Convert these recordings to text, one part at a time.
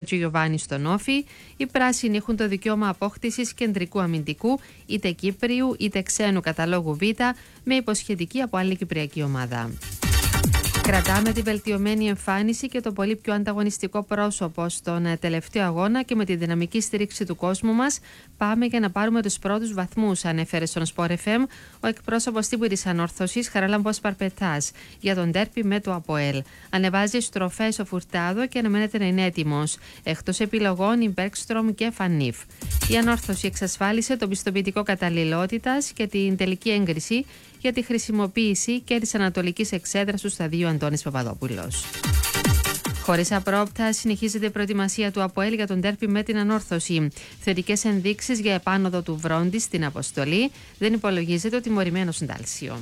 Χατζηγιοβάνη στον Όφη. Οι πράσινοι έχουν το δικαίωμα απόκτησης κεντρικού αμυντικού, είτε Κύπριου είτε ξένου καταλόγου Β, με υποσχετική από άλλη κυπριακή ομάδα. Κρατάμε τη βελτιωμένη εμφάνιση και το πολύ πιο ανταγωνιστικό πρόσωπο στον τελευταίο αγώνα και με τη δυναμική στήριξη του κόσμου μας πάμε για να πάρουμε τους πρώτους βαθμούς, ανέφερε στον Sport FM ο εκπρόσωπος τύπου της Ανόρθωσης Χαράλαμπος Παρπετάς για τον ντέρπι με το ΑΠΟΕΛ. Ανεβάζει στροφές ο Φουρτάδο και αναμένεται να είναι έτοιμος. Εκτός επιλογών η Μπέρκστρομ και Φανίφ. Η Ανόρθωση εξασφάλισε το πιστοποιητικό καταλληλότητας και την τελική έγκριση για τη χρησιμοποίηση και της ανατολικής εξέδρας του σταδίου Αντώνης Παπαδόπουλος. Χωρίς απρόπτα, συνεχίζεται η προετοιμασία του ΑΠΟΕΛ για τον ντέρπι με την Ανόρθωση. Θετικές ενδείξεις για επάνωδο του Βρόντι στην αποστολή. Δεν υπολογίζεται ο τιμωρημένος Ντάλσιο.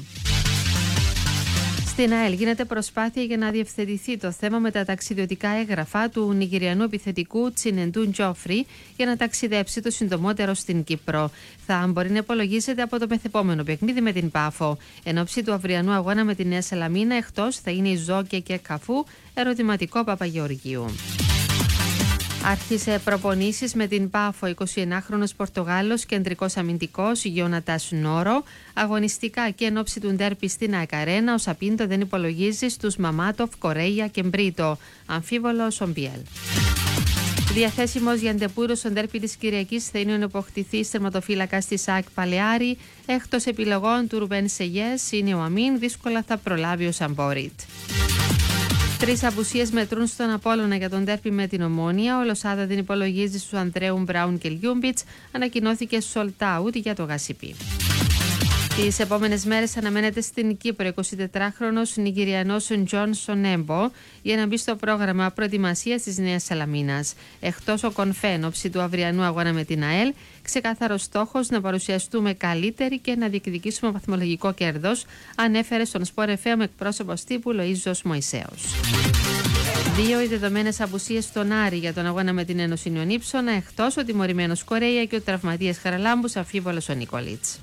Στην ΑΕΛ γίνεται προσπάθεια για να διευθετηθεί το θέμα με τα ταξιδιωτικά έγγραφα του Νιγηριανού επιθετικού Τσινεντούν Τζόφρι για να ταξιδέψει το συντομότερο στην Κύπρο. Θα μπορεί να υπολογίζεται από το μεθεπόμενο παιχνίδι με την Πάφο. Εν ώψη του αυριανού αγώνα με την Νέα Σαλαμίνα, εκτός θα είναι η Ζόκε και Καφού, ερωτηματικό Παπαγεωργίου. Άρχισε προπονήσεις με την Πάφο 21χρονος Πορτογάλος κεντρικός αμυντικός Γιώνατας Νόρο. Αγωνιστικά και εν ώψη του ντέρπι στην Ακαρένα, ο Σαπίντο δεν υπολογίζει στους Μαμάτοφ, Κορέια και Μπρίτο. Αμφίβολο Σομπιέλ. Διαθέσιμος για ντεπούρο στον ντέρπι της Κυριακής θα είναι ο υποκτηθής τερματοφύλακας της ΑΕΚ Παλαιάρη. Εκτός επιλογών του Ρουμπέν Σεγιές είναι ο Αμίν, δύσκολα θα προλάβει ο Σαμπόριτ. 3 απουσίες μετρούν στον Απόλλωνα για τον ντέρπι με την Ομόνια. Ο Λοσάδα δεν υπολογίζει στους Ανδρέου Μπράουν και Λιούμπιτς. Ανακοινώθηκε sold out για το Γασιπί. Τις επόμενες μέρες αναμένεται στην Κύπρο 24χρονος Νιγηριανός Τζόνσον Έμπο για να μπει στο πρόγραμμα προετοιμασίας της Νέας Σαλαμίνας. Εκτός ο Κονφέ όψη του αυριανού αγώνα με την ΑΕΛ, ξεκάθαρος στόχος να παρουσιαστούμε καλύτεροι και να διεκδικήσουμε βαθμολογικό κέρδος, ανέφερε στον Sport FM εκπρόσωπος τύπου Λοΐζος Μωυσέος. 2 οι δεδομένες απουσίες στον Άρη για τον αγώνα με την Ένωση Νιονύψωνα, εκτός ο τιμωρημένος Κορέια και ο τραυματίας Χαραλάμπους, αμφίβολος ο Νικολίτς.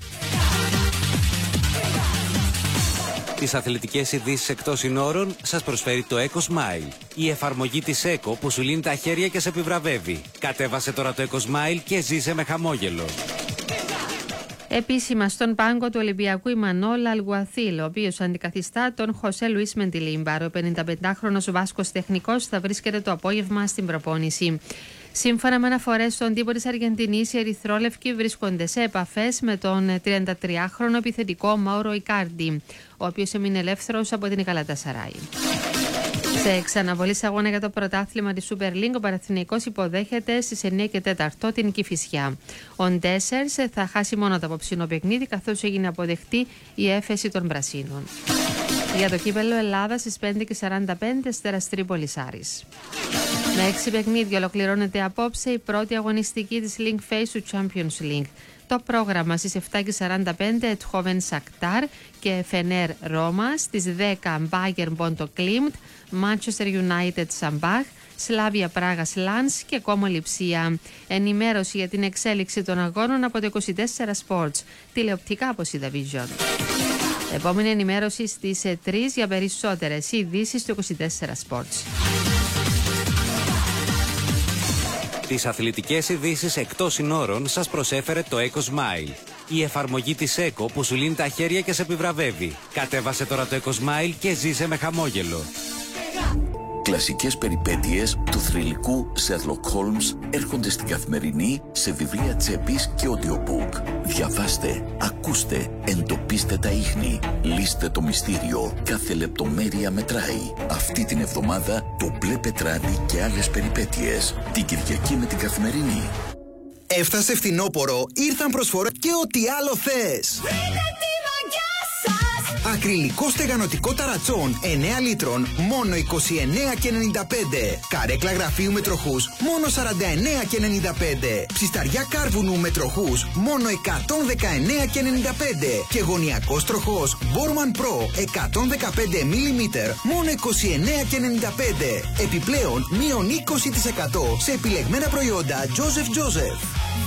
Τις αθλητικές ειδήσεις εκτός συνόρων σας προσφέρει το EcoSmile. Η εφαρμογή της Eco που σου λύνει τα χέρια και σε επιβραβεύει. Κατέβασε τώρα το EcoSmile και ζήσε με χαμόγελο. Επίσημα στον πάγκο του Ολυμπιακού η Μανόλα Αλγουαθίλ, ο οποίος αντικαθιστά τον Χωσέ Λουίς Μεντιλίμπαρ. Ο 55χρονος Βάσκος τεχνικός θα βρίσκεται το απόγευμα στην προπόνηση. Σύμφωνα με αναφορές στον τύπο της Αργεντινής, οι ερυθρόλευκοι βρίσκονται σε επαφές με τον 33χρονο επιθετικό Μάουρο Ικάρντι, ο οποίος έμεινε ελεύθερος από την Γαλατασαράι. Σε ξαναβολή αγώνα για το πρωτάθλημα της Super League, ο Παναθηναϊκός υποδέχεται στις 9 και 4 την Κηφισιά. Ο Ντέσσερς θα χάσει μόνο το απόψινο παιχνίδι, καθώς έγινε αποδεκτή η έφεση των Πρασίνων. Για το κύπελλο Ελλάδα στις 5:45 Αστέρας Τρίπολης Άρης. Με 6 παιχνίδια ολοκληρώνεται απόψε η πρώτη αγωνιστική της Link Phase του Champions League. Το πρόγραμμα στις 7:45 Ετχόβεν Σακτάρ και Φενέρ Ρώμα, στις 10 Bayern Μπόντο Κλίμπτ, Manchester United Σαμπάχ, Σλάβια Πράγας Λάνς και Κόμο Λειψία. Ενημέρωση για την εξέλιξη των αγώνων από το 24 Sports, τηλεοπτικά από CDVision. Επόμενη ενημέρωση στις 3 για περισσότερες ειδήσεις του 24 Sports. Τις αθλητικές ειδήσεις εκτός συνόρων σας προσέφερε το EcoSmile. Η εφαρμογή της Eco που σου λύνει τα χέρια και σε επιβραβεύει. Κατέβασε τώρα το EcoSmile και ζήσε με χαμόγελο. Κλασικές περιπέτειες του θρυλικού Sherlock Holmes έρχονται στην Καθημερινή σε βιβλία τσέπης και audiobook. Διαβάστε, ακούστε, εντοπίστε τα ίχνη, λύστε το μυστήριο. Κάθε λεπτομέρεια μετράει. Αυτή την εβδομάδα το μπλε πετράδι και άλλες περιπέτειες. Την Κυριακή με την Καθημερινή. Έφτασε φθινόπωρο, ήρθαν προσφορές και ό,τι άλλο θες. Ακριλικό στεγανοτικό ταρατσόν 9 λίτρων μόνο 29,95. Καρέκλα γραφείου με τροχούς μόνο 49,95. Ψισταριά κάρβουνου με τροχούς μόνο 119,95. Και γωνιακός τροχός Borman Pro 115 mm μόνο 29,95. Επιπλέον μείον 20% σε επιλεγμένα προϊόντα Joseph.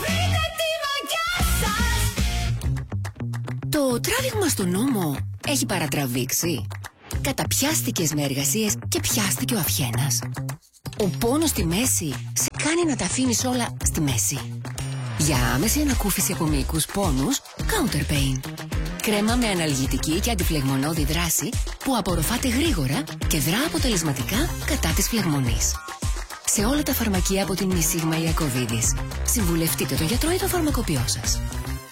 Το τράβηγμα στον νόμο έχει παρατραβήξει. Καταπιάστηκες με εργασίες και πιάστηκε ο αυχένας. Ο πόνος στη μέση σε είναι να τα αφήνεις όλα στη μέση. Για άμεση ανακούφιση από μυϊκούς πόνους, Counter Pain. Κρέμα με αναλγητική και αντιφλεγμονώδη δράση που απορροφάται γρήγορα και δρά αποτελεσματικά κατά της φλεγμονής. Σε όλα τα φαρμακεία από την Μισίγμα Ιακωβίδης. Συμβουλευτείτε το γιατρό ή το φαρμακοποιό σας.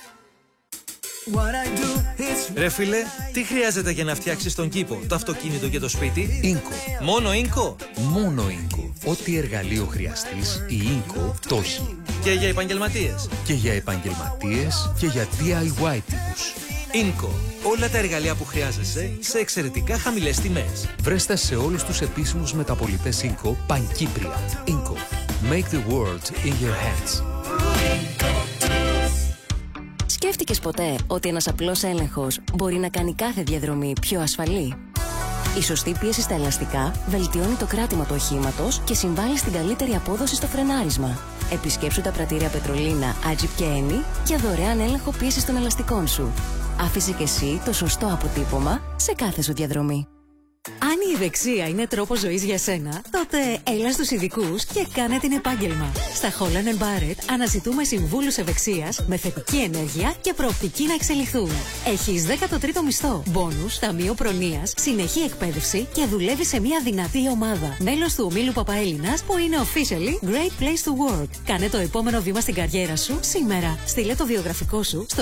Ρε φίλε, τι χρειάζεται για να φτιάξεις τον κήπο, το αυτοκίνητο και το σπίτι? Ίνκο. Μόνο Ίνκο? Μόνο Ίνκο. Ό,τι εργαλείο χρειαστείς, η Ίνκο το έχει. Και για επαγγελματίες? Και για επαγγελματίες και για DIY τύπους. Ίνκο. Όλα τα εργαλεία που χρειάζεσαι σε εξαιρετικά χαμηλές τιμές. Βρέστα σε όλους τους επίσημους μεταπωλητές Ίνκο πανκύπρια. Ίνκο. Make the world in your hands. Σκέφτηκες ποτέ ότι ένας απλός έλεγχος μπορεί να κάνει κάθε διαδρομή πιο ασφαλή? Η σωστή πίεση στα ελαστικά βελτιώνει το κράτημα του οχήματος και συμβάλλει στην καλύτερη απόδοση στο φρενάρισμα. Επισκέψου τα πρατήρια Πετρολίνα, Άτζιπ και Ένι για δωρεάν έλεγχο πίεσης των ελαστικών σου. Άφησε και εσύ το σωστό αποτύπωμα σε κάθε σου διαδρομή. Αν η ευεξία είναι τρόπος ζωής για σένα, τότε έλα στους ειδικούς και κάνε την επάγγελμα. Στα Holland & Barrett αναζητούμε συμβούλους ευεξίας με θετική ενέργεια και προοπτική να εξελιχθούν. Έχεις 13ο μισθό, μπόνους, ταμείο προνοίας, συνεχή εκπαίδευση και δουλεύεις σε μια δυνατή ομάδα. Μέλος του ομίλου Παπαέλληνας που είναι officially Great Place to Work. Κάνε το επόμενο βήμα στην καριέρα σου σήμερα. Στείλε το βιογραφικό σου στο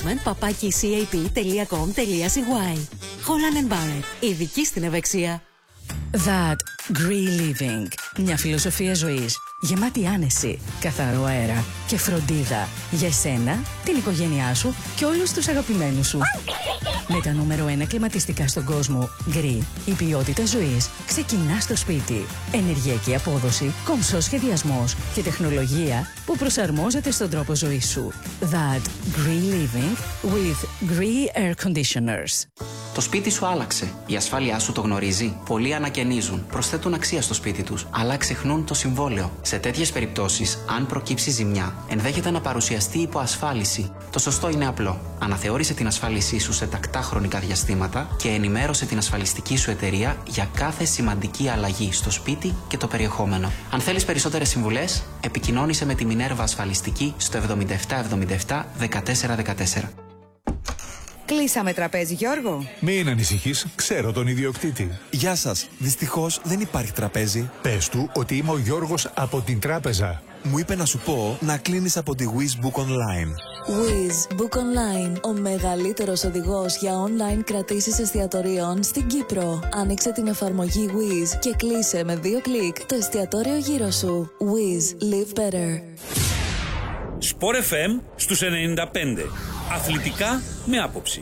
recruitment@cap.com.cy. Holland & Barrett. Ειδική στην ευεξία. That Green Living. Μια φιλοσοφία ζωής γεμάτη άνεση, καθαρό αέρα και φροντίδα για εσένα, την οικογένειά σου και όλους τους αγαπημένους σου. Με τα νούμερο 1 κλιματιστικά στον κόσμο, Green, η ποιότητα ζωής ξεκινά στο σπίτι. Ενεργειακή απόδοση, κομψός σχεδιασμός και τεχνολογία που προσαρμόζεται στον τρόπο ζωής σου. That Green Living with Green Air Conditioners. Το σπίτι σου άλλαξε. Η ασφάλειά σου το γνωρίζει. Πολλοί ανακαινίζουν, προσθέτουν αξία στο σπίτι τους, αλλά ξεχνούν το συμβόλαιο. Σε τέτοιες περιπτώσεις, αν προκύψει ζημιά, ενδέχεται να παρουσιαστεί υποασφάλιση. Το σωστό είναι απλό. Αναθεώρησε την ασφάλισή σου σε τακτά χρονικά διαστήματα και ενημέρωσε την ασφαλιστική σου εταιρεία για κάθε σημαντική αλλαγή στο σπίτι και το περιεχόμενο. Αν θέλεις περισσότερες συμβουλές, επικοινώνησε με τη Minerva Ασφαλιστική στο 7777 1414. Κλείσαμε τραπέζι, Γιώργο. Μην ανησυχείς, ξέρω τον ιδιοκτήτη. Γεια σας. Δυστυχώς δεν υπάρχει τραπέζι. Πες του ότι είμαι ο Γιώργος από την τράπεζα. Μου είπε να σου πω να κλείνεις από τη Wiz Book Online. Wiz Book Online, ο μεγαλύτερος οδηγός για online κρατήσεις εστιατορίων στην Κύπρο. Άνοιξε την εφαρμογή Wiz και κλείσε με 2 κλικ το εστιατόριο γύρω σου. Wiz, live better. Sport FM στους 95. Αθλητικά με άποψη.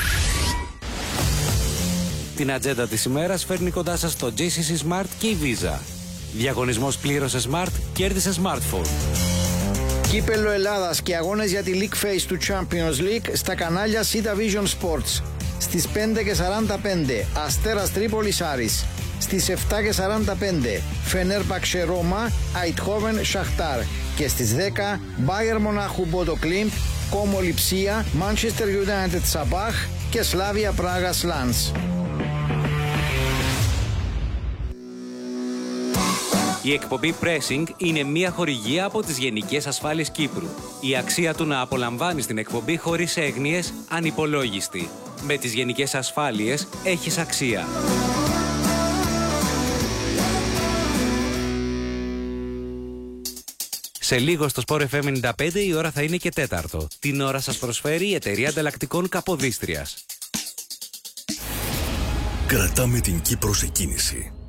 Την ατζέντα της ημέρας φέρνει κοντά σας το GCC Smart και η Visa. Διαγωνισμός πλήρωσε Smart, κέρδισε smartphone. Κύπελλο Ελλάδας και αγώνες για τη League Phase του Champions League στα κανάλια Sita Vision Sports. Στις 5:45 Αστέρας Τρίπολης Άρης. Στις 7:45 Φενέρμπαξε Ρώμα, Αιτχόβεν Σαχτάρ. Και στις 10 Μπάιερ Μονάχου Μπότο Κλίμπ, Κόμο Λιψία, Manchester United Σαμπάχ και Σλάβια Πράγα Σλάνς. Η εκπομπή Pressing είναι μια χορηγία από τις Γενικές Ασφάλειες Κύπρου. Η αξία του να απολαμβάνεις την εκπομπή χωρίς έγνοιες ανυπολόγιστη. Με τις Γενικές Ασφάλειες έχεις αξία. Σε λίγο στο Sport FM 95 η ώρα θα είναι και 4. Την ώρα σας προσφέρει η εταιρεία ανταλλακτικών Καποδίστριας. Κρατάμε την Κύπρο σε κίνηση.